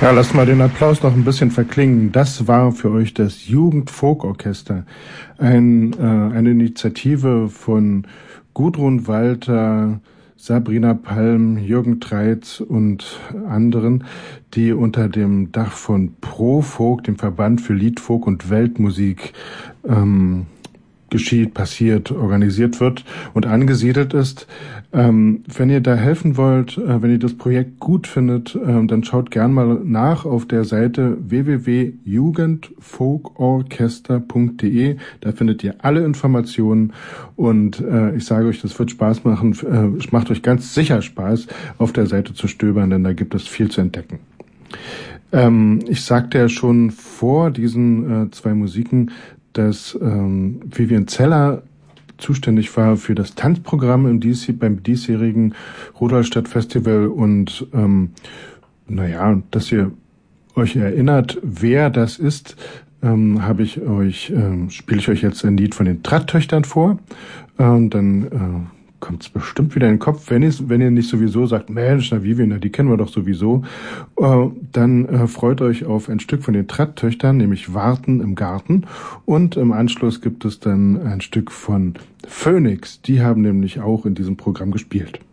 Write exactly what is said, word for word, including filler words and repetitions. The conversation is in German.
Ja, lasst mal den Applaus noch ein bisschen verklingen. Das war für euch das Jugendfolkorchester, ein, äh, eine Initiative von Gudrun Walter, Sabrina Palm, Jürgen Treitz und anderen, die unter dem Dach von ProFolk, dem Verband für Liedfolk und Weltmusik, ähm, geschieht, passiert, organisiert wird und angesiedelt ist. Ähm, wenn ihr da helfen wollt, äh, wenn ihr das Projekt gut findet, äh, dann schaut gern mal nach auf der Seite w w w punkt jugendfolkorchester punkt d e. Da findet ihr alle Informationen und äh, ich sage euch, das wird Spaß machen. Äh, es macht euch ganz sicher Spaß, auf der Seite zu stöbern, denn da gibt es viel zu entdecken. Ähm, ich sagte ja schon vor diesen äh, zwei Musiken, dass ähm, Vivian Zeller zuständig war für das Tanzprogramm im dies, beim diesjährigen Rudolstadt Festival und ähm, naja, dass ihr euch erinnert, wer das ist, ähm, habe ich euch, ähm, spiele ich euch jetzt ein Lied von den Tratttöchtern vor äh, und dann äh, kommt es bestimmt wieder in den Kopf, wenn ihr, wenn ihr nicht sowieso sagt, Mensch, na Vivian, na, die kennen wir doch sowieso, äh, dann äh, freut euch auf ein Stück von den Tratttöchtern, nämlich Warten im Garten und im Anschluss gibt es dann ein Stück von Phoenix, die haben nämlich auch in diesem Programm gespielt.